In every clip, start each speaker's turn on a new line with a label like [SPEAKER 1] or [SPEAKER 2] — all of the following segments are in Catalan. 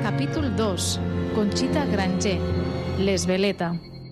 [SPEAKER 1] Capítol 2. Conxita Granger, l'Esveleta.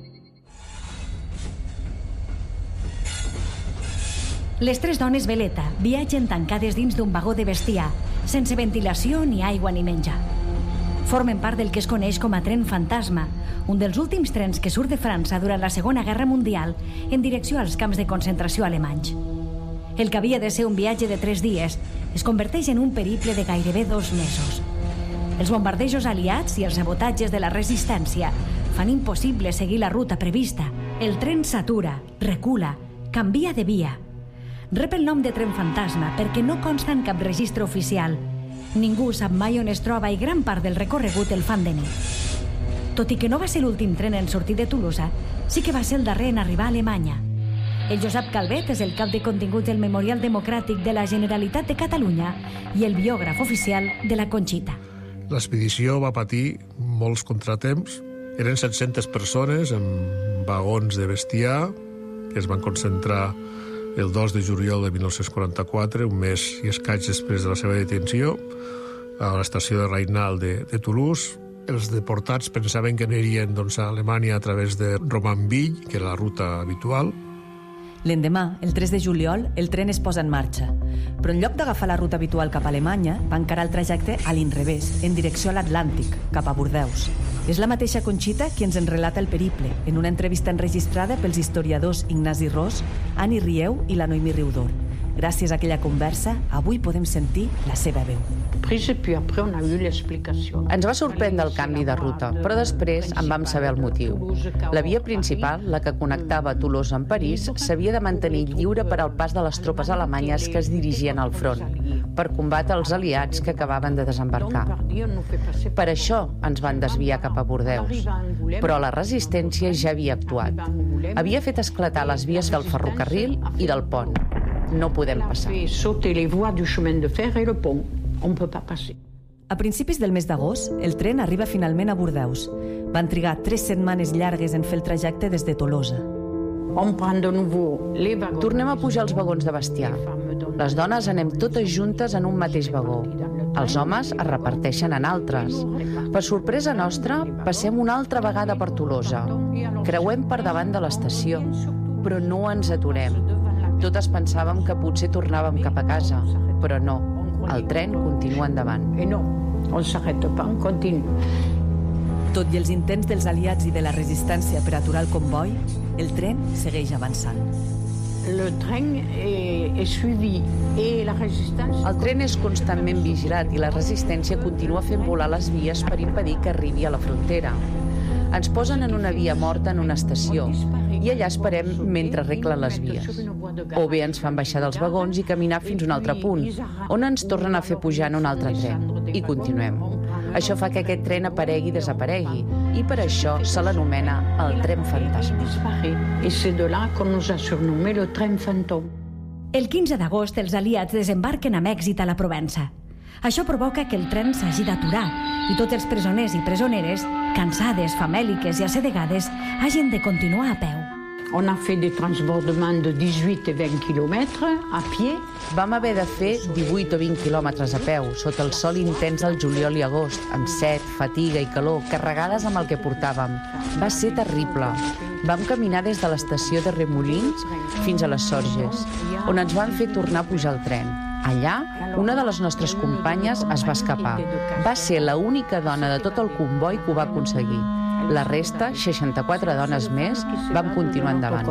[SPEAKER 2] Les tres dones veleta viatgen tancades dins d'un vagó de bestiar, sense ventilació, ni aigua ni menjar. Formen part del que es coneix com a tren fantasma, un dels últims trens que surt de França durant la Segona Guerra Mundial en direcció als camps de concentració alemanys. El que havia de ser un viatge de 3 dies es converteix en un periple de gairebé 2 mesos. Els bombardejos aliats i els sabotatges de la resistència fan impossible seguir la ruta prevista. El tren s'atura, recula, canvia de via. Rep el nom de tren fantasma perquè no consta en cap registre oficial. Ningú sap mai on es troba i gran part del recorregut el fan de nit. Tot i que no va ser l'últim tren en sortir de Tolosa, sí que va ser el darrer en arribar a Alemanya. El Josep Calvet és el cap de continguts del Memorial Democràtic de la Generalitat de Catalunya i el biògraf oficial de la Conxita.
[SPEAKER 3] L'expedició va patir molts contratemps. Eren 700 persones en vagons de bestiar que es van concentrar el 2 de juliol de 1944, un mes i escaig després de la seva detenció, a l'estació de Rainal de Toulouse. Els deportats pensaven que anirien a Alemanya a través de Romainville, que era la ruta habitual.
[SPEAKER 4] L'endemà, el 3 de juliol, el tren es posa en marxa. Però en lloc d'agafar la ruta habitual cap a Alemanya, va encarar el trajecte a l'inrevés, en direcció a l'Atlàntic, cap a Bordeus. És la mateixa Conxita qui ens en relata el periple, en una entrevista enregistrada pels historiadors Ignasi Ros, Annie Rieu i la Noemí Riudor. Gràcies a aquella conversa, avui podem sentir la seva veu.
[SPEAKER 5] Ens va sorprendre el canvi de ruta, però després en vam saber el motiu. La via principal, la que connectava Tolosa amb París, s'havia de mantenir lliure per al pas de les tropes alemanyes que es dirigien al front, per combatre els aliats que acabaven de desembarcar. Per això ens van desviar cap a Bordeus. Però la resistència ja havia actuat. Havia fet esclatar les vies del ferrocarril i del pont. No podem passar.
[SPEAKER 4] A principis del mes d'agost, el tren arriba finalment a Bordeus. Van trigar 3 setmanes llargues en fer el trajecte des de Tolosa.
[SPEAKER 5] Tornem a pujar els vagons de bestiar. Les dones anem totes juntes en un mateix vagó. Els homes es reparteixen en altres. Per sorpresa nostra, passem una altra vegada per Tolosa. Creuem per davant de l'estació, però no ens aturem. Totes pensàvem que potser tornàvem cap a casa, però no, el tren continua endavant. Tot i els intents dels aliats i de la resistència per aturar el comboi, el tren segueix avançant. El tren és constantment vigilat i la resistència continua fent volar les vies per impedir que arribi a la frontera. Ens posen en una via morta en una estació i allà esperem mentre arreglen les vies. O bé ens fan baixar dels vagons i caminar fins a un altre punt, on ens tornen a fer pujar en un altre tren. I continuem. Això fa que aquest tren aparegui i desaparegui, i per això se l'anomena el tren fantasma.
[SPEAKER 2] El 15 d'agost els aliats desembarquen amb èxit a la Provença. Això provoca que el tren s'hagi d'aturar i tots els presoners i presoneres, cansades, famèliques i assedegades, hagin de continuar a peu.
[SPEAKER 6] On a fait des transbordements de 18 et 20 km a pied.
[SPEAKER 5] Vam haver de fer 18 o 20 quilòmetres a peu, sota el sol intens al juliol i agost, amb set, fatiga i calor, carregades amb el que portàvem. Va ser terrible. Vam caminar des de l'estació de Remolins fins a les Sorges, on ens van fer tornar a pujar al tren. Allà, una de les nostres companyes es va escapar. Va ser l'única dona de tot el comboi que ho va aconseguir. La resta, 64 dones més, van continuar endavant.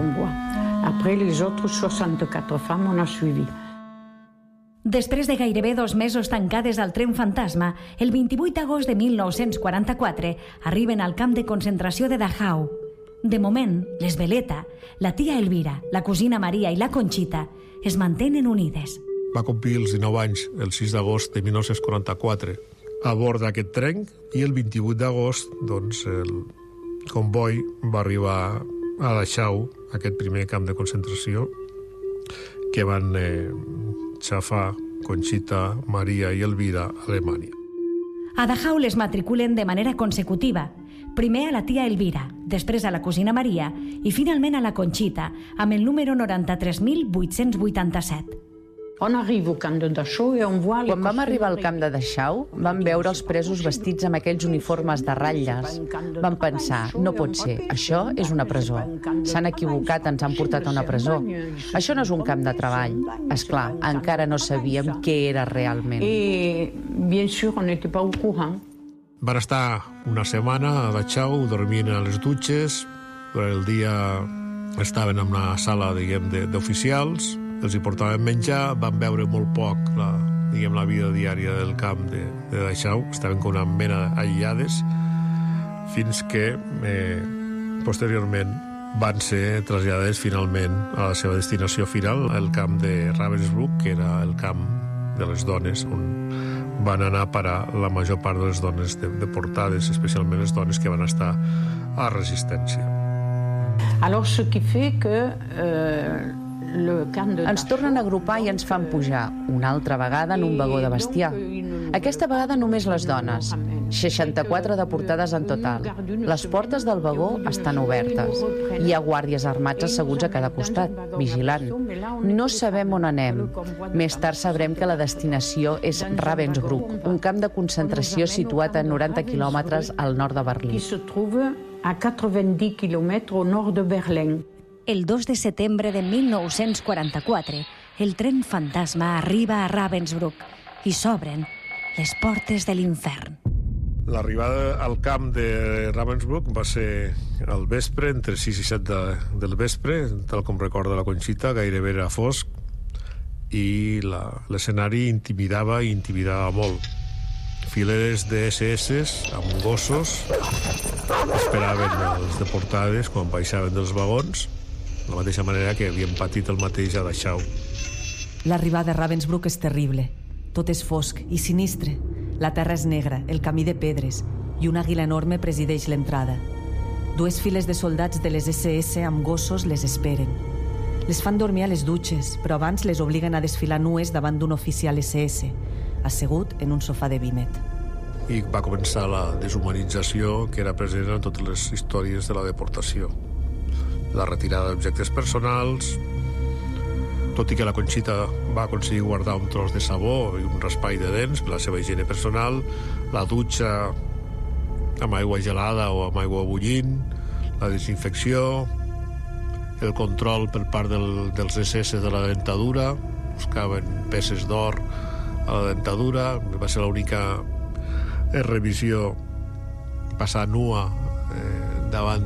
[SPEAKER 2] Després de gairebé 2 mesos tancades al tren fantasma, el 28 d'agost de 1944 arriben al camp de concentració de Dachau. De moment, l'Esveleta, la tia Elvira, la cosina Maria i la Conxita es mantenen unides.
[SPEAKER 3] Va complir els 19 anys el 6 d'agost de 1944 a bord d'aquest tren i el 28 d'agost el comboi va arribar a Dachau, aquest primer camp de concentració que van xafar Conxita, Maria i Elvira a Alemanya.
[SPEAKER 2] A Dachau les matriculen de manera consecutiva, primer a la tia Elvira, després a la cosina Maria i finalment a la Conxita, amb el número 93.887.
[SPEAKER 6] On arrive au camp de Dachau et on voit...
[SPEAKER 5] Quan vam arribar al camp de Dachau, vam veure els presos vestits amb aquells uniformes de ratlles. Vam pensar, no pot ser, això és una presó. S'han equivocat, ens han portat a una presó. Això no és un camp de treball. Esclar, encara no sabíem què era realment.
[SPEAKER 6] Et bien sûr, on n'était pas au courant.
[SPEAKER 3] Van estar una setmana a Dachau, dormint a les dutxes. Durant el dia estaven en una sala, diguem, d'oficials. Els hi portaven menjar, van veure molt poc la vida diària del camp de Dachau, estaven com una mena aïllades, fins que posteriorment van ser traslladats finalment a la seva destinació final, el camp de Ravensbrück, que era el camp de les dones, on van anar a parar la major part de les dones deportades, especialment les dones que van estar a Resistència.
[SPEAKER 6] Alors, ce qui fait que...
[SPEAKER 5] Ens tornen a agrupar i ens fan pujar, una altra vegada en un vagó de bestiar. Aquesta vegada només les dones. 64 deportades en total. Les portes del vagó estan obertes. Hi ha guàrdies armats asseguts a cada costat, vigilant. No sabem on anem. Més tard sabrem que la destinació és Ravensbrück, un camp de concentració situat a 90 quilòmetres al nord de Berlín.
[SPEAKER 6] Qui se trouve a 90 quilòmetres au nord de Berlín.
[SPEAKER 2] El 2 de setembre de 1944, el tren fantasma arriba a Ravensbrück i s'obren les portes de l'infern.
[SPEAKER 3] L'arribada al camp de Ravensbrück va ser al vespre, entre 6 i 7 del vespre, tal com recorda la Conxita, gairebé era fosc, i l'escenari intimidava molt. Fileres de SS amb gossos esperaven les deportades quan baixaven dels vagons, de la mateixa manera que havien patit el mateix a Dachau.
[SPEAKER 4] L'arribada a Ravensbrück és terrible. Tot és fosc i sinistre. La terra és negra, el camí de pedres, i una àguila enorme presideix l'entrada. 2 files de soldats de les SS amb gossos les esperen. Les fan dormir a les dutxes, però abans les obliguen a desfilar nues davant d'un oficial SS, assegut en un sofà de vímet.
[SPEAKER 3] I va començar la deshumanització que era present en totes les històries de la deportació. La retirada d'objectes personals, tot i que la Conxita va aconseguir guardar un tros de sabó i un raspall de dents per la seva higiene personal, la dutxa amb aigua gelada o amb aigua bullint, la desinfecció, el control per part dels SS de la dentadura, buscaven peces d'or a la dentadura, va ser l'única revisió passar nua davant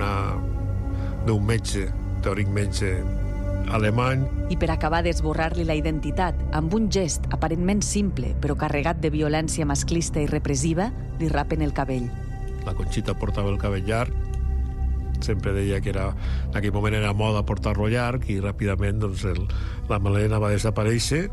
[SPEAKER 3] d'un metge, teòric metge alemany.
[SPEAKER 4] I per acabar d'esborrar-li la identitat, amb un gest aparentment simple, però carregat de violència masclista i repressiva, li rapen el cabell.
[SPEAKER 3] La Conxita portava el cabell llarg, sempre deia que en aquell moment era moda portar-lo llarg, i ràpidament la melena va desaparèixer.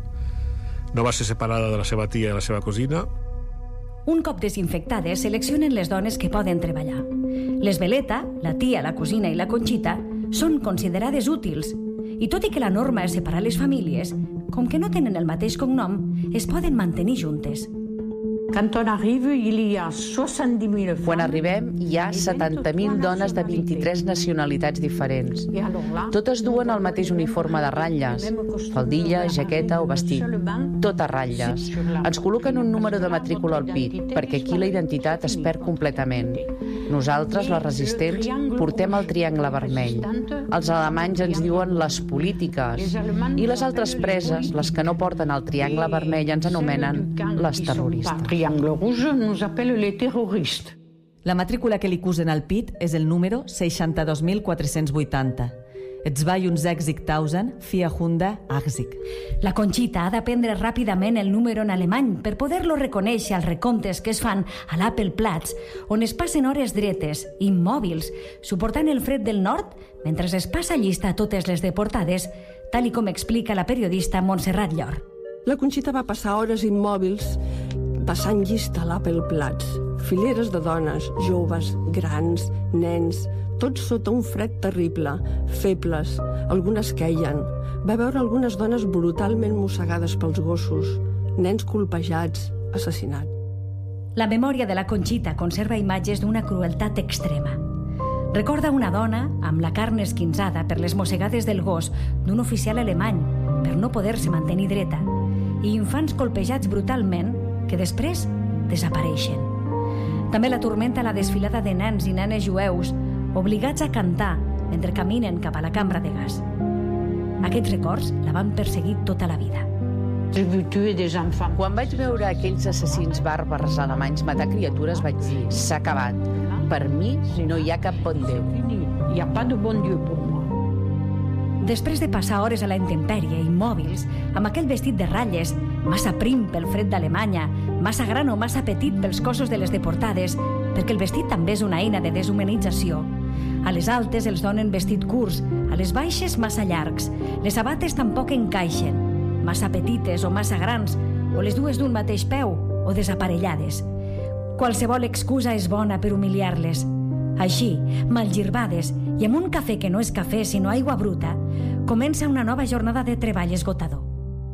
[SPEAKER 3] No va ser separada de la seva tia i la seva cosina.
[SPEAKER 2] Un cop desinfectades, seleccionen les dones que poden treballar. L'Esbeleta, la tia, la cosina i la Conxita són considerades útils, i tot i que la norma és separar les famílies, com que no tenen el mateix cognom, es poden mantenir juntes.
[SPEAKER 6] Quand on arrive, il y a 70.000 femmes.
[SPEAKER 5] Quan arribem, hi ha 70.000 dones de 23 nacionalitats diferents. Totes duen el mateix uniforme de ratlles, faldilla, jaqueta o vestit. Tot a ratlles. Ens col·loquen un número de matrícula al pit, perquè aquí la identitat es perd completament. Nosaltres, les resistents, portem el triangle vermell. Els alemanys ens diuen les polítiques. I les altres preses, les que no porten el triangle vermell, ens anomenen les terroristes.
[SPEAKER 6] Triangle rouge nous appelle les terroristes.
[SPEAKER 4] La matrícula que li cusen al pit és el número 62.480. 62.000 480.
[SPEAKER 2] La Conxita ha d'aprendre ràpidament el número en alemany per poder-lo reconèixer als recomptes que es fan a l'Appelplatz, on es passen hores dretes, immòbils, suportant el fred del nord mentre es passa llista a totes les deportades, tal i com explica la periodista Montserrat Llor.
[SPEAKER 7] La Conxita va passar hores immòbils passant llista a l'Appelplatz. Fileres de dones, joves, grans, nens, tots sota un fred terrible, febles, algunes queien. Va veure algunes dones brutalment mossegades pels gossos, nens colpejats, assassinats.
[SPEAKER 2] La memòria de la Conxita conserva imatges d'una crueltat extrema. Recorda una dona amb la carn esquinçada per les mossegades del gos d'un oficial alemany, per no poder-se mantenir dreta i infants colpejats brutalment que després desapareixen. També la turmenta la desfilada de nens i nenes jueus obligats a cantar mentre caminen cap a la cambra de gas. Aquests records la van perseguir tota la vida.
[SPEAKER 5] Quan vaig veure aquells assassins bàrbars alemanys matar criatures, vaig dir, s'ha acabat. Per mi no hi ha cap bon Déu.
[SPEAKER 6] Il n'y a pas de bon Dieu pour moi.
[SPEAKER 2] Després de passar hores a la intempèrie, immòbils, amb aquell vestit de ratlles, massa prim pel fred d'Alemanya, massa gran o massa petit pels cossos de les deportades, perquè el vestit també és una eina de deshumanització. A les altes els donen vestit curts, a les baixes massa llargs. Les sabates tampoc encaixen, massa petites o massa grans, o les dues d'un mateix peu, o desaparellades. Qualsevol excusa és bona per humiliar-les. Així, malgirbades i amb un cafè que no és cafè sinó aigua bruta, comença una nova jornada de treball esgotador.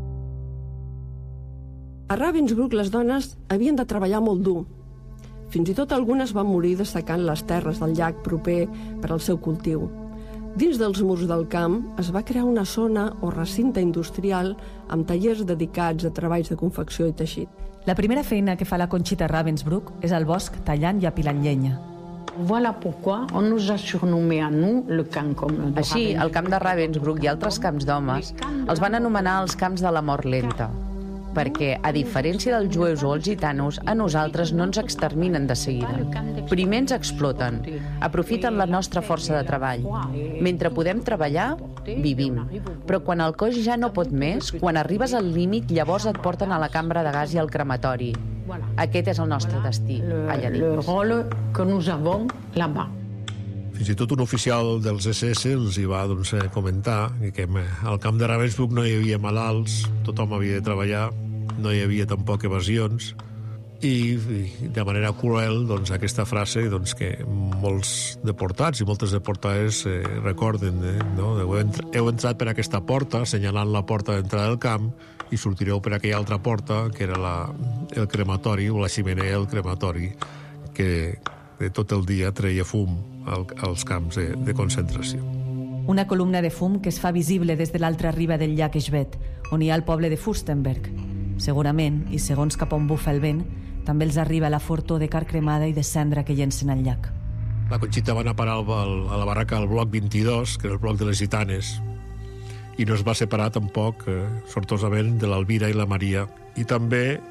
[SPEAKER 7] A Ravensbrück les dones havien de treballar molt dur. Fins i tot algunes van morir dessecant les terres del llac proper per al seu cultiu. Dins dels murs del camp es va crear una zona o recinte industrial amb tallers dedicats a treballs de confecció i teixit.
[SPEAKER 4] La primera feina que fa la Conxita a Ravensbrück és al bosc tallant i apilant llenya.
[SPEAKER 6] Voilà pourquoi on nous a surnommé a nous le camp commun.
[SPEAKER 5] Així, el camp de Ravensbrück i altres camps d'homes els van anomenar els camps de la mort lenta, perquè, a diferència dels jueus o els gitanos, a nosaltres no ens exterminen de seguida. Primer ens exploten, aprofiten la nostra força de treball. Mentre podem treballar, vivim. Però quan el cos ja no pot més, quan arribes al límit, llavors et porten a la cambra de gas i al crematori. Aquest és el nostre destí, allà dins.
[SPEAKER 6] Le rôle que nous avons là-bas.
[SPEAKER 3] Fins i tot un oficial dels SS els hi va comentar que al camp de Ravensbrück no hi havia malalts, tothom havia de treballar, no hi havia tampoc evasions, i de manera cruel aquesta frase que molts deportats i moltes deportades recorden, no? Heu entrat per aquesta porta, assenyalant la porta d'entrada del camp, i sortireu per aquella altra porta, que era el crematori o la xemeneia del crematori, que tot el dia treia fum als camps de concentració.
[SPEAKER 4] Una columna de fum que es fa visible des de l'altra riba del llac Schwedt, on hi ha el poble de Fürstenberg. Segurament, i segons cap on bufa el vent, també els arriba la fortor de carn cremada i de cendra que llencen al llac.
[SPEAKER 3] La Conxita va anar a parar a la barraca del bloc 22, que era el bloc de les gitanes, i no es va separar tampoc, sortosament, de l'Alvira i la Maria. I també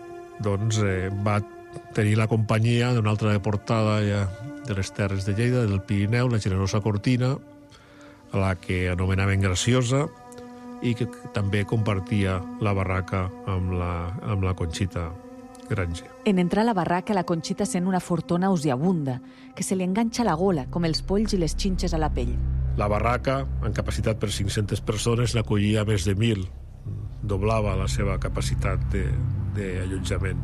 [SPEAKER 3] va tenir la companyia d'una altra deportada de les terres de Lleida, del Pirineu, la generosa Cortina, a la que anomenaven Graciosa, i que també compartia la barraca amb la Conxita Granger.
[SPEAKER 1] En entrar a la barraca, la Conxita sent una fortor nauseabunda, que se li enganxa a la gola, com els polls i les xinxes a la pell.
[SPEAKER 3] La barraca, amb capacitat per 500 persones, n'acollia més de 1.000. Doblava la seva capacitat d'allotjament.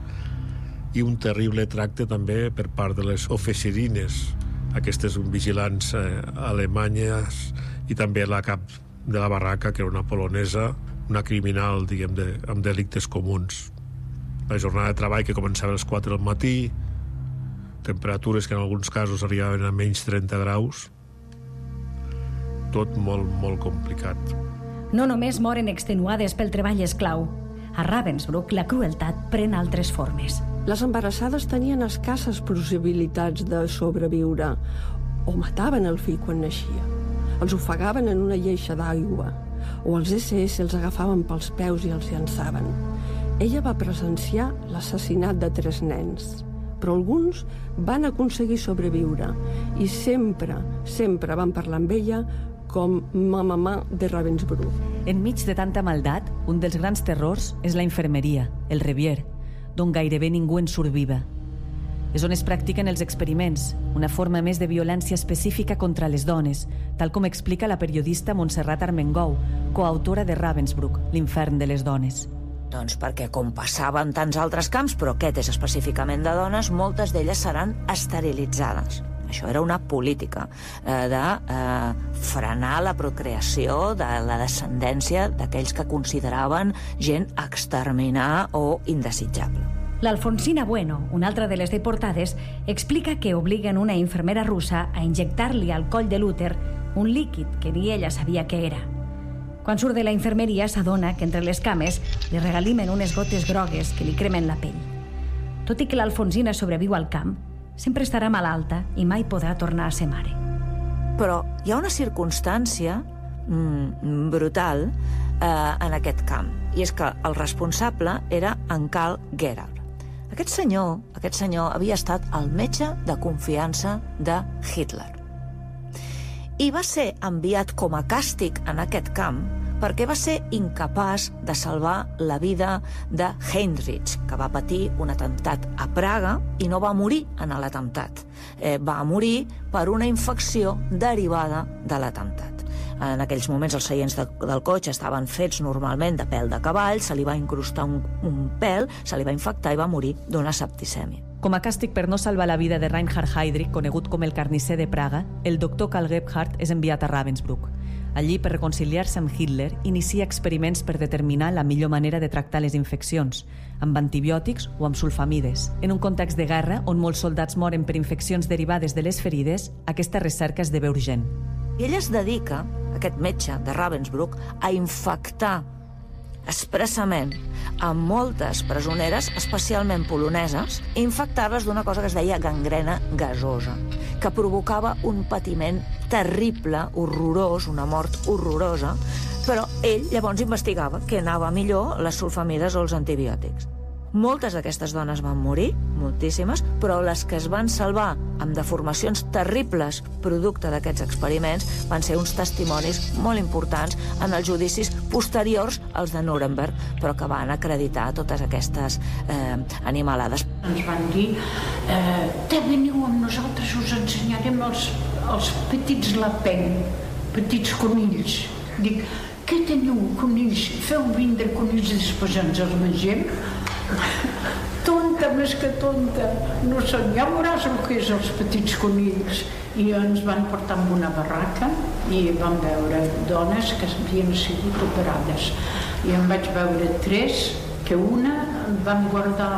[SPEAKER 3] I un terrible tracte també per part de les officerines, aquestes vigilants alemanyes, i també la cap de la barraca, que era una polonesa, una criminal, amb delictes comuns. La jornada de treball que començava a les 4 del matí, temperatures que en alguns casos arribaven a menys 30 graus, tot molt, molt complicat.
[SPEAKER 2] No només moren extenuades pel treball esclau. A Ravensbrück la crueltat pren altres formes.
[SPEAKER 7] Les embarassades tenien escasses possibilitats de sobreviure o mataven el fill quan naixia. Els ofegaven en una lleixa d'aigua o els SS els agafaven pels peus i els llançaven. Ella va presenciar l'assassinat de 3 nens, però alguns van aconseguir sobreviure i sempre van parlar amb ella com mamà de Ravensbrück.
[SPEAKER 4] Enmig de tanta maldat, un dels grans terrors és la infermeria, el Revier, d'on gairebé ningú en surt viva. És on es practiquen els experiments, una forma més de violència específica contra les dones, tal com explica la periodista Montserrat Armengou, coautora de Ravensbrück, l'infern de les dones.
[SPEAKER 8] Doncs perquè, com passava en tants altres camps, però aquest és específicament de dones, moltes d'elles seran esterilitzades. Això era una política de frenar la procreació de la descendència d'aquells que consideraven gent a exterminar o indesitjable.
[SPEAKER 2] L'Alfonsina Bueno, una altra de les deportades, explica que obliguen una infermera russa a injectar-li al coll de l'úter un líquid que ni ella sabia què era. Quan surt de la infermeria s'adona que entre les cames li regalimen unes gotes grogues que li cremen la pell. Tot i que l'Alfonsina sobreviu al camp, sempre estarà malalta i mai podrà tornar a ser mare.
[SPEAKER 8] Però hi ha una circumstància brutal en aquest camp, i és que el responsable era en Karl Gerhard. Aquest senyor havia estat el metge de confiança de Hitler. I va ser enviat com a càstig en aquest camp perquè va ser incapaç de salvar la vida de Heinrich, que va patir un atemptat a Praga i no va morir en l'atemptat. Va morir per una infecció derivada de l'atemptat. En aquells moments els seients del cotxe estaven fets normalment de pèl de cavall, se li va incrustar un pèl, se li va infectar i va morir d'una septicèmia.
[SPEAKER 4] Com a càstig per no salvar la vida de Reinhard Heydrich, conegut com el carnisser de Praga, el doctor Karl Gebhardt és enviat a Ravensbrück. Allí, per reconciliar-se amb Hitler, inicia experiments per determinar la millor manera de tractar les infeccions, amb antibiòtics o amb sulfamides. En un context de guerra, on molts soldats moren per infeccions derivades de les ferides, aquesta recerca esdevé urgent.
[SPEAKER 8] I ell es dedica, aquest metge de Ravensbrück, a infectar expressament a moltes presoneres, especialment poloneses, i infectar-les d'una cosa que es deia gangrena gasosa, que provocava un patiment terrible, horrorós, una mort horrorosa, però ell llavors investigava què anava millor, les sulfamides o els antibiòtics. Moltes d'aquestes dones van morir, moltíssimes, però les que es van salvar amb deformacions terribles producte d'aquests experiments van ser uns testimonis molt importants en els judicis posteriors als de Nuremberg, però que van acreditar totes aquestes animalades.
[SPEAKER 6] Ens van dir, veniu amb nosaltres, us ensenyarem els petits lapins, petits conills. Dic, què teniu, conills? Feu vindre conills i després ens els mengem? Tonta, més que tonta. No sé, ja veuràs el que és els petits conills. I ens van portar en una barraca i vam veure dones que havien sigut operades. I en vaig veure 3, que una van guardar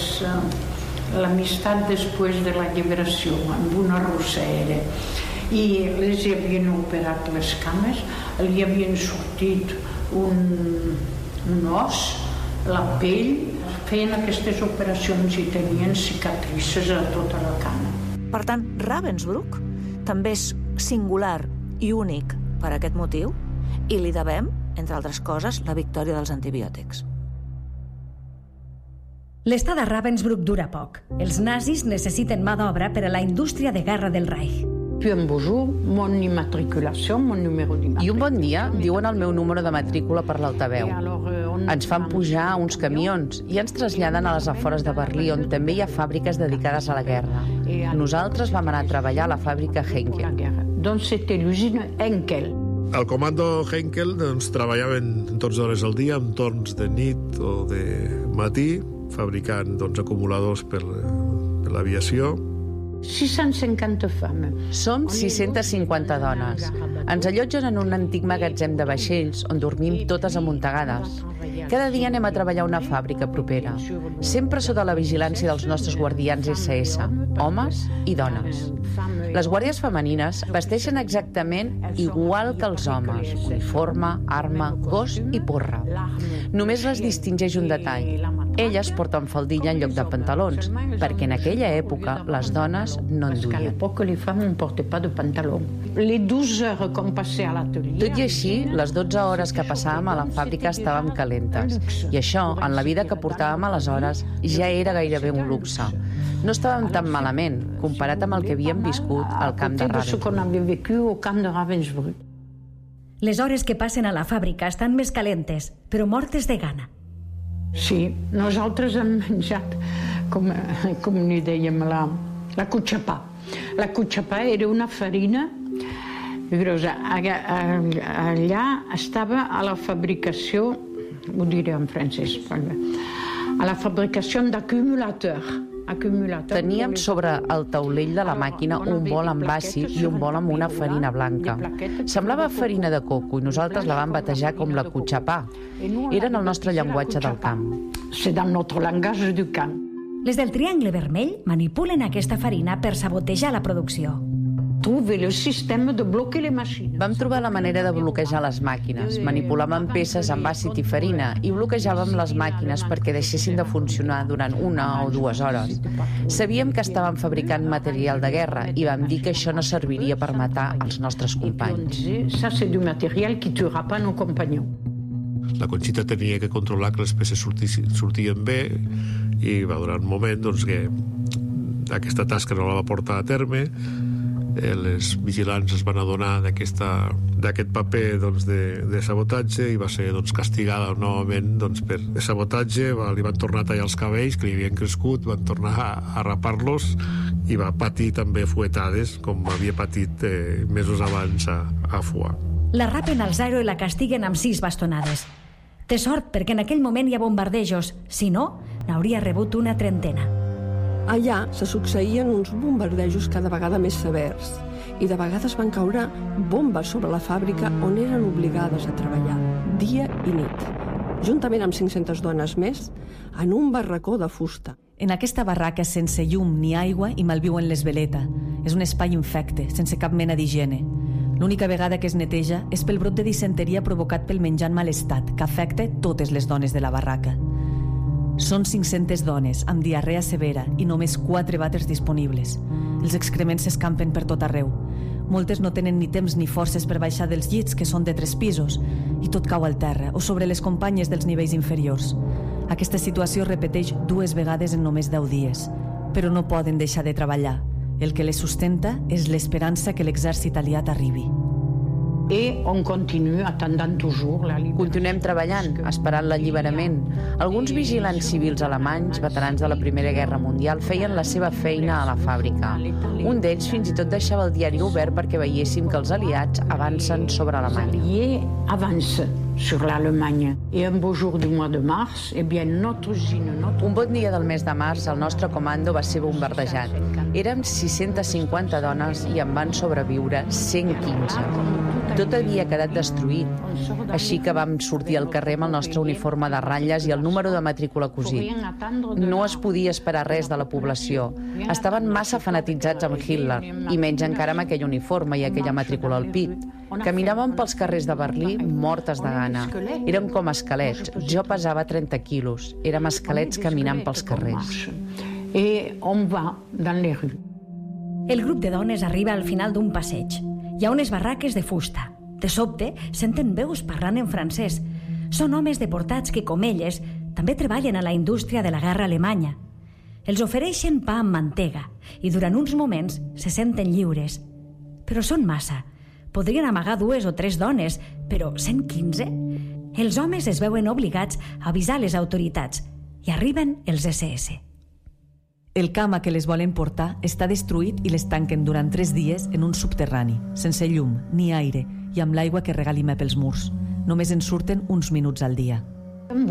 [SPEAKER 6] l'amistat després de la lliberació, amb una rossera. I les havien operat les cames, li havien sortit un os, la pell, feien aquestes operacions i tenien cicatrices a tota la cama.
[SPEAKER 8] Per tant, Ravensbrück també és singular i únic per aquest motiu i li devem, entre altres coses, la victòria dels antibiòtics.
[SPEAKER 2] L'estada a Ravensbrück dura poc. Els nazis necessiten mà d'obra per a la indústria de guerra del Reich.
[SPEAKER 6] Puis un beau jour, mon immatriculation, mon numéro d'immatriculació.
[SPEAKER 5] I un bon dia diuen el meu número de matrícula per l'altaveu. Ens fan pujar a uns camions i ens traslladen a les afores de Berlín, on també hi ha fàbriques dedicades a la guerra. Nosaltres vam anar a treballar a la fàbrica Henkel.
[SPEAKER 6] Donc c'était l'usine Henkel.
[SPEAKER 3] Al comando Henkel treballaven 12 hores al dia, amb torns de nit o de matí, fabricant acumuladors per l'aviació.
[SPEAKER 6] 650 femmes.
[SPEAKER 5] Som 650 dones. Ens allotgen en un antic magatzem de vaixells on dormim totes amuntegades. Cada dia anem a treballar a una fàbrica propera, sempre sota la vigilància dels nostres guardians SS, homes i dones. Les guàrdies femenines vesteixen exactament igual que els homes, uniforme, arma, gos i porra. Només les distingeix un detall. Elles porten faldilla en lloc de pantalons, perquè en aquella època les dones no en duien.
[SPEAKER 6] Les femmes ne portaient pas de pantalon. Les 12 heures qu'on passait à l'atelier...
[SPEAKER 5] Tot i així, les 12 hores que passàvem a la fàbrica estàvem calentes. I això, en la vida que portàvem aleshores, ja era gairebé un luxe. No estàvem tan malament, comparat amb el que havíem viscut al camp de
[SPEAKER 6] Ravensbrück.
[SPEAKER 2] Les hores que passen a la fàbrica estan més calentes, però mortes de gana.
[SPEAKER 6] Sí, nosaltres hem menjat, com li dèiem, la cuchapà. La cuchapà era una farina grossa. Allà estava a la fabricació, ho diré en francès, a la fabricació d'acumulators.
[SPEAKER 5] Teníem sobre el taulell de la màquina un bol amb àcid i un bol amb una farina blanca. Semblava farina de coco i nosaltres la vam batejar com la cuchapà. Era en el nostre llenguatge del camp.
[SPEAKER 6] C'est dans notre langage du camp.
[SPEAKER 2] Les del Triangle Vermell manipulen aquesta farina per sabotejar la producció.
[SPEAKER 5] Vam trobar la manera de bloquejar les màquines. Manipulàvem peces amb àcid i farina i bloquejàvem les màquines perquè deixessin de funcionar durant 1 o 2 hores. Sabíem que estàvem fabricant material de guerra i vam dir que això no serviria per matar els nostres companys.
[SPEAKER 3] La Conxita tenia que controlar que les peces sortien bé i va durar un moment que aquesta tasca no la va portar a terme. Les vigilants es van adonar d'aquest paper de sabotatge i va ser castigada novament per sabotatge. Li van tornar a tallar els cabells que li havien crescut, van tornar a rapar-los i va patir també fuetades com havia patit mesos abans a Foix.
[SPEAKER 2] La rapen al Zairo i la castiguen amb 6 bastonades. Té sort perquè en aquell moment hi ha bombardejos, si no, n'hauria rebut una 30.
[SPEAKER 7] Allà se succeïen uns bombardejos cada vegada més severs i de vegades van caure bombes sobre la fàbrica on eren obligades a treballar, dia i nit, juntament amb 500 dones més, en un barracó de fusta.
[SPEAKER 4] En aquesta barraca sense llum ni aigua hi malviuen les Veleta. És un espai infecte, sense cap mena d'higiene. L'única vegada que es neteja és pel brot de disenteria provocat pel menjar en mal estat, que afecta totes les dones de la barraca. Són 500 dones amb diarrea severa i només 4 vàters disponibles. Els excrements s'escampen per tot arreu. Moltes no tenen ni temps ni forces per baixar dels llits, que són de 3 pisos, i tot cau al terra o sobre les companyes dels nivells inferiors. Aquesta situació es repeteix 2 vegades en només 10 dies, però no poden deixar de treballar. El que les sustenta és l'esperança que l'exèrcit aliat arribi.
[SPEAKER 5] Continuem treballant, esperant l'alliberament. Alguns vigilants civils alemanys, veterans de la Primera Guerra Mundial, feien la seva feina a la fàbrica. Un d'ells fins i tot deixava el diari obert perquè veiéssim que els aliats avancen sobre Alemanya. Un bon dia del mes de març, el nostre comando va ser bombardejat. Érem 650 dones i en van sobreviure 115. Tot havia quedat destruït, així que vam sortir al carrer amb el nostre uniforme de ratlles i el número de matrícula cosit. No es podia esperar res de la població. Estaven massa fanatitzats amb Hitler, i menys encara amb aquell uniforme i aquella matrícula al pit. Caminàvem pels carrers de Berlín mortes de gana. Érem com esquelets. Jo pesava 30 quilos. Érem esquelets caminant pels carrers.
[SPEAKER 2] El grup de dones arriba al final d'un passeig. Hi ha unes barraques de fusta. De sobte, senten veus parlant en francès. Són homes deportats que, com elles, també treballen a la indústria de la guerra alemanya. Els ofereixen pa amb mantega i durant uns moments se senten lliures. Però són massa. Podrien amagar 2 o 3 dones, però 115? Els homes es veuen obligats a avisar les autoritats i arriben els SS.
[SPEAKER 4] El camp a què les volen portar està destruït i les tanquen durant 3 dies en un subterrani, sense llum ni aire i amb l'aigua que regalima pels murs. Només en surten uns minuts al dia.
[SPEAKER 5] Un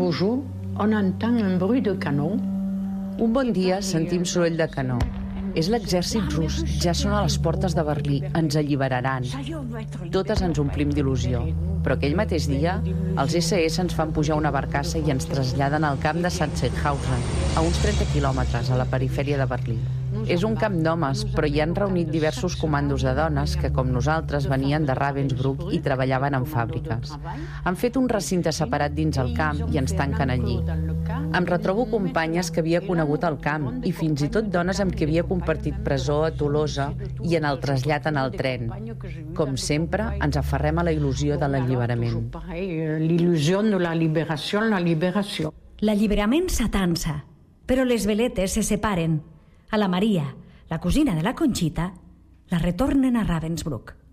[SPEAKER 5] bon dia sentim soroll de canó. És l'exèrcit rus, ja són a les portes de Berlín, ens alliberaran. Totes ens omplim d'il·lusió. Però aquell mateix dia, els SS ens fan pujar una barcassa i ens traslladen al camp de Sachsenhausen, a uns 30 quilòmetres, a la perifèria de Berlín. És un camp d'homes, però hi han reunit diversos comandos de dones que, com nosaltres, venien de Ravensbrück i treballaven en fàbriques. Han fet un recinte separat dins el camp i ens tanquen allí. Em retrobo companyes que havia conegut al camp i fins i tot dones amb qui havia compartit presó a Tolosa i en el trasllat en el tren. Com sempre, ens aferrem a la il·lusió de l'alliberament.
[SPEAKER 2] L'alliberament s'atansa, però les veletes se separen. A la Maria, la cosina de la Conxita, la retornen a Ravensbrück.